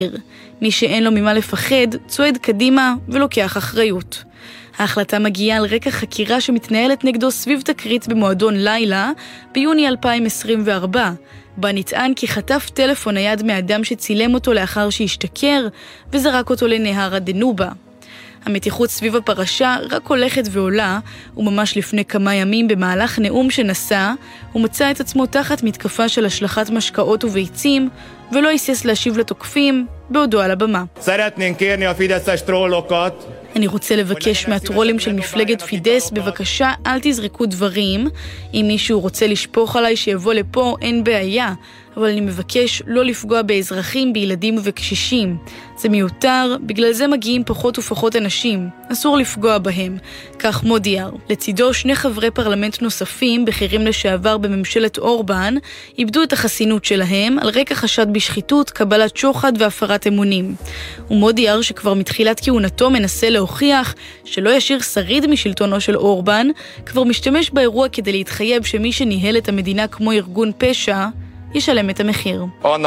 מי שאין לו ממה לפחד, צועד קדימה ולוקח אחריות. ההחלטה מגיעה על רקע חקירה שמתנהלת נגדו סביב תקרית במועדון לילה ביוני 2024, בה נטען כי חטף טלפון נייד מאדם שצילם אותו לאחר שהשתכר וזרק אותו לנהר הדנובה. המתיחות סביב הפרשה רק הולכת ועולה, וממש לפני כמה ימים במהלך נאום שנשא, הוא מצא את עצמו תחת מתקפה של השלכת משקאות וביצים, ולא היסס להשיב לתוקפים בעודו על הבמה. אני רוצה לבקש מהטרולים של מפלגת פידס, בבקשה אל תזרקו דברים. אם מישהו רוצה לשפוך עליי שיבוא לפה, אין בעיה. אבל אני מבקש לא לפגוע באזרחים, בילדים ובקשישים. זה מיותר, בגלל זה מגיעים פחות ופחות אנשים. אסור לפגוע בהם. כך מודיער. לצידו 2 חברי פרלמנט נוספים, בכירים לשעבר בממשלת אורבן, איבדו את החסינות שלהם על רקע חשד בשחיתות, קבלת שוחד והפרת אמונים. ומודיער שכבר מתחילת כהונתו מנסה להוכיח שלא ישאיר שריד משלטונו של אורבן, כבר משתמש באירוע כדי להתחייב שמי שניהל את המדינה כמו ארגון פשע, ישלם את המחיר.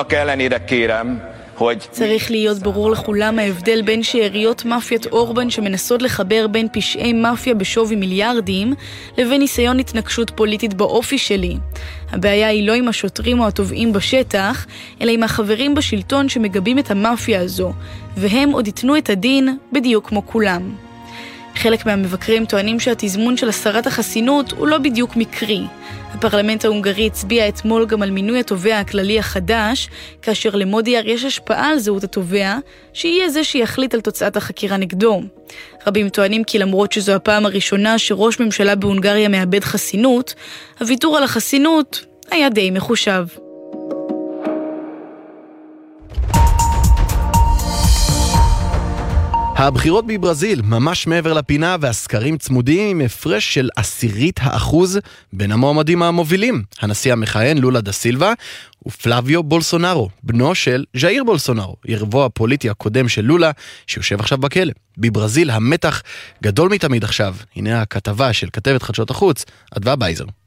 צריך להיות ברור לכולם ההבדל בין שאריות מאפיית אורבן שמנסות לחבר בין פשעי מאפיה בשווי מיליארדים לבין ניסיון התנגשות פוליטית באופי שלי. הבעיה היא לא עם השוטרים או התובעים בשטח, אלא עם החברים בשלטון שמגבים את המאפיה הזו, והם עוד ייתנו את הדין בדיוק כמו כולם. חלק מהמבקרים טוענים שהתזמון של הסרת החסינות הוא לא בדיוק מקרי. הפרלמנט ההונגרי הצביע אתמול גם על מינוי התובע הכללי החדש, כאשר למודיער יש השפעה על זהות התובע, שיהיה זה שיחליט על תוצאת החקירה נגדו. רבים טוענים כי למרות שזו הפעם הראשונה שראש ממשלה בהונגריה מאבד חסינות, הוויתור על החסינות היה די מחושב. הבחירות בברזיל ממש מעבר לפינה, והסקרים צמודים עם הפרש של 0.1% בין המועמדים המובילים, הנשיא המכהן לולה דה סילבה ופלביו בולסונארו, בנו של ז'איר בולסונארו, יריבו הפוליטי הקודם של לולה שיושב עכשיו בכלא. בברזיל המתח גדול מתמיד עכשיו. הנה הכתבה של כתבת חדשות החוץ, אדווה בייזר.